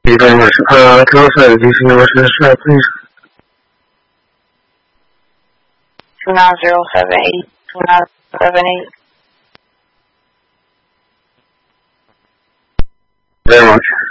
Thank you very much. Can I say, do you see what's in the show, please? 29078. 29078. Very much.